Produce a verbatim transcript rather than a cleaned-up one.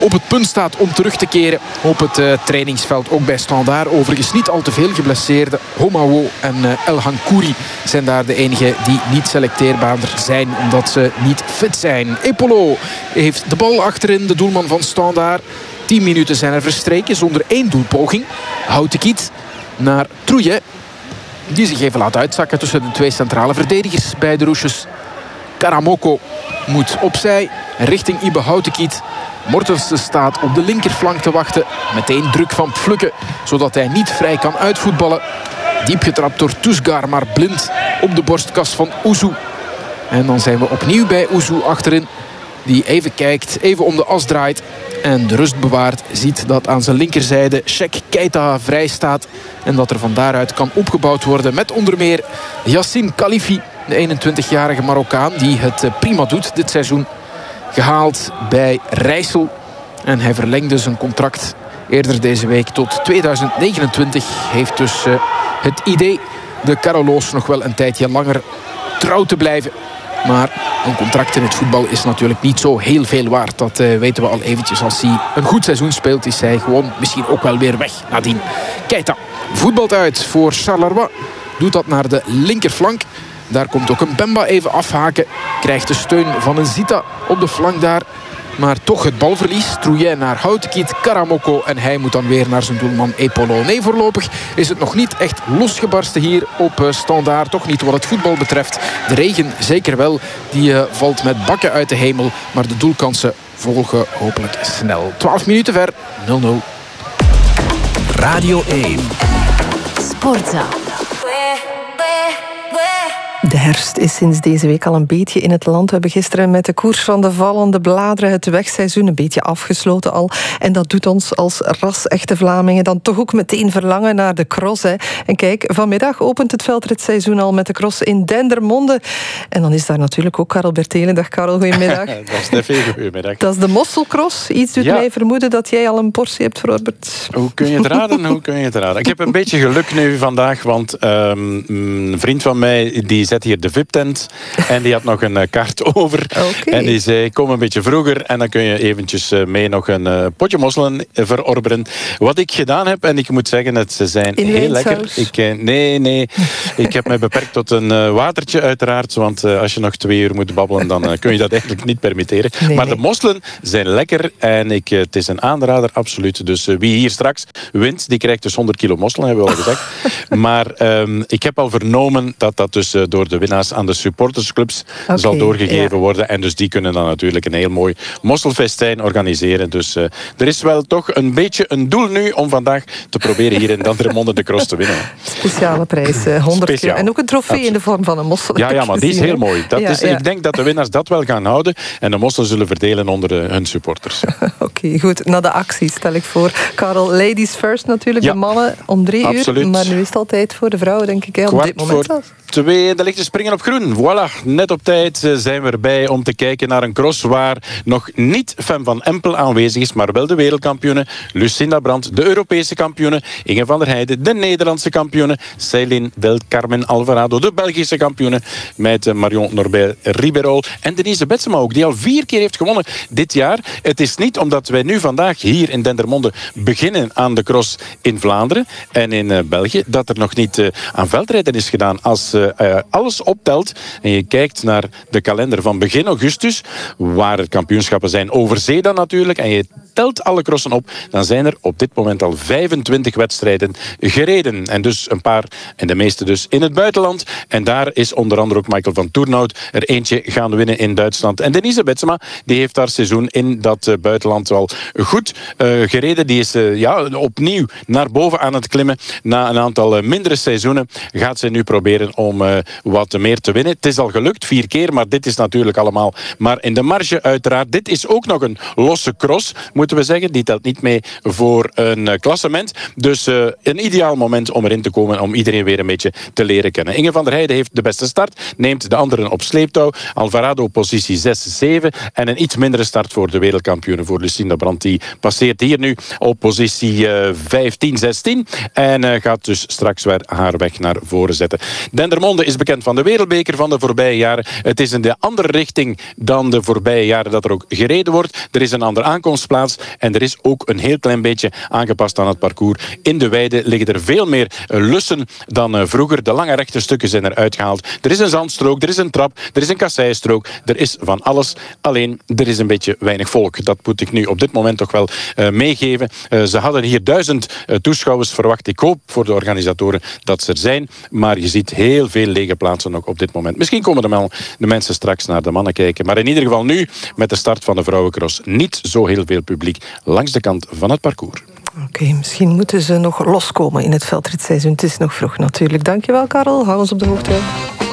op het punt staat om terug te keren op het uh, trainingsveld. Ook bij Standaard. Overigens niet al te veel geblesseerden. Homawo en uh, El Hankouri zijn daar de enigen die niet selecteerbaar zijn omdat ze niet fit zijn. Epolo heeft de bal achterin, de doelman van Standaard. Tien minuten zijn er verstreken zonder één doelpoging. Houtekiet naar Trouillet, die zich even laat uitzakken tussen de twee centrale verdedigers bij de Roesjes. Karamoko moet opzij richting Ibe Houtekiet. Mortensen staat op de linkerflank te wachten. Meteen druk van Pflukke, zodat hij niet vrij kan uitvoetballen. Diep getrapt door Toesgaar, maar blind op de borstkas van Oezu. En dan zijn we opnieuw bij Oezu achterin, die even kijkt, even om de as draait en de rust bewaart. Ziet dat aan zijn linkerzijde Cheick Keita vrij staat en dat er van daaruit kan opgebouwd worden met onder meer Yassine Khalifi, de eenentwintigjarige Marokkaan die het prima doet dit seizoen. Gehaald bij Rijssel en hij verlengde zijn contract eerder deze week tot tweeduizend negenentwintig. Heeft dus uh, het idee de Carolo's nog wel een tijdje langer trouw te blijven. Maar een contract in het voetbal is natuurlijk niet zo heel veel waard. Dat uh, weten we al eventjes. Als hij een goed seizoen speelt, is hij gewoon misschien ook wel weer weg nadien. Keita voetbalt uit voor Charleroi. Doet dat naar de linkerflank. Daar komt ook een Bemba even afhaken. Krijgt de steun van een Zita op de flank daar. Maar toch het balverlies. Trouillet naar Houtekiet, Karamoko. En hij moet dan weer naar zijn doelman Epolo. Nee, voorlopig is het nog niet echt losgebarsten hier op Standaard. Toch niet wat het voetbal betreft. De regen zeker wel. Die uh, valt met bakken uit de hemel. Maar de doelkansen volgen hopelijk snel. twaalf minuten ver. nul nul. Radio één. Sportza. De herfst is sinds deze week al een beetje in het land. We hebben gisteren met de koers van de vallende bladeren het wegseizoen een beetje afgesloten al. En dat doet ons als ras-echte Vlamingen dan toch ook meteen verlangen naar de cross. Hè. En kijk, vanmiddag opent het veldritseizoen al met de cross in Dendermonde. En dan is daar natuurlijk ook Karel Bertelen. Dag Karel, goedemiddag. Dat is net veel goedemiddag. Dat is de Mosselcross. Iets doet ja. mij vermoeden dat jij al een portie hebt verorberd. Hoe kun je het raden? Hoe kun je het raden? Ik heb een beetje geluk nu vandaag, want um, een vriend van mij die zet hier de V I P-tent en die had nog een kaart over. Okay. En die zei, kom een beetje vroeger en dan kun je eventjes mee nog een uh, potje mosselen verorberen. Wat ik gedaan heb, en ik moet zeggen, het, ze zijn in heel lekker. Ik, nee, nee. Ik heb mij beperkt tot een uh, watertje uiteraard, want uh, als je nog twee uur moet babbelen, dan uh, kun je dat eigenlijk niet permitteren. Nee, maar nee. De mosselen zijn lekker en ik, uh, het is een aanrader, absoluut. Dus uh, wie hier straks wint, die krijgt dus honderd kilo mosselen, hebben we al gezegd. Maar um, ik heb al vernomen dat dat dus uh, door de winnaars aan de supportersclubs okay, zal doorgegeven ja. worden. En dus die kunnen dan natuurlijk een heel mooi mosselfestijn organiseren. Dus uh, er is wel toch een beetje een doel nu om vandaag te proberen hier in Dendermonde de cross te winnen. Speciale prijs, uh, honderd Speciaal. En ook een trofee Absoluut. In de vorm van een mossel. Ja, ja, maar die is heel mooi. Dat ja, is, ja. Ik denk dat de winnaars dat wel gaan houden en de mosselen zullen verdelen onder uh, hun supporters. Oké, okay, goed. Naar de actie stel ik voor. Karel, ladies first natuurlijk. Ja. De mannen om drie Absoluut. uur. Maar nu is het altijd voor de vrouwen, denk ik. Hè, op dit moment zelfs. Twee, de lichten springen op groen. Voilà, net op tijd zijn we erbij om te kijken naar een cross waar nog niet Fem van Empel aanwezig is, maar wel de wereldkampioene Lucinda Brandt, de Europese kampioene Inge van der Heijden, de Nederlandse kampioene Celine del Carmen Alvarado, de Belgische kampioene met Marion Norbert Ribeirol en Denise Betsema ook, die al vier keer heeft gewonnen dit jaar. Het is niet omdat wij nu vandaag hier in Dendermonde beginnen aan de cross in Vlaanderen en in uh, België, dat er nog niet uh, aan veldrijden is gedaan. Als uh, uh, alles optelt en je kijkt naar de kalender van begin augustus, waar er kampioenschappen zijn over zee dan natuurlijk, en je telt alle crossen op, dan zijn er op dit moment al vijfentwintig wedstrijden gereden. En dus een paar, en de meeste dus in het buitenland. En daar is onder andere ook Michael van Toernout er eentje gaan winnen in Duitsland. En Denise Betsema, die heeft haar seizoen in dat uh, buitenland wel goed uh, gereden. Die is uh, ja, opnieuw naar boven aan het klimmen. Na een aantal uh, mindere seizoenen gaat ze nu proberen om uh, wat meer te winnen. Het is al gelukt, vier keer, maar dit is natuurlijk allemaal maar in de marge uiteraard. Dit is ook nog een losse cross, moeten we zeggen. Die telt niet mee voor een uh, klassement. Dus uh, een ideaal moment om erin te komen, om iedereen weer een beetje te leren kennen. Inge van der Heijden heeft de beste start, neemt de anderen op sleeptouw. Alvarado positie zes zeven en een iets mindere start voor de wereldkampioene, voor Lucinda Brandt. Die passeert hier nu op positie uh, vijftien zestien en uh, gaat dus straks weer haar weg naar voren zetten. Dendermonde is bekend bekend van de wereldbeker van de voorbije jaren. Het is in de andere richting dan de voorbije jaren dat er ook gereden wordt. Er is een andere aankomstplaats en er is ook een heel klein beetje aangepast aan het parcours. In de weide liggen er veel meer lussen dan vroeger. De lange rechte stukken zijn eruit gehaald. Er is een zandstrook, er is een trap, er is een kasseistrook. Er is van alles. Alleen, er is een beetje weinig volk. Dat moet ik nu op dit moment toch wel uh, meegeven. Uh, ze hadden hier duizend uh, toeschouwers verwacht. Ik hoop voor de organisatoren dat ze er zijn. Maar je ziet heel veel lege plaatsen ook op dit moment. Misschien komen de, wel de mensen straks naar de mannen kijken. Maar in ieder geval nu, met de start van de vrouwencross, niet zo heel veel publiek langs de kant van het parcours. Oké, okay, misschien moeten ze nog loskomen in het veldritseizoen. Het is nog vroeg natuurlijk. Dankjewel, Karel. Hou ons op de hoogte.